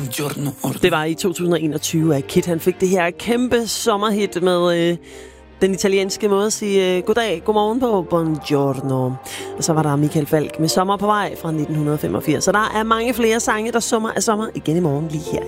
Buongiorno. Det var i 2021, at Kid han fik det her kæmpe sommerhit med den italienske måde at sige goddag, godmorgen på, buongiorno. Og så var der Michael Falch med Sommer på vej fra 1985. Så der er mange flere sange, der summer af sommer igen i morgen lige her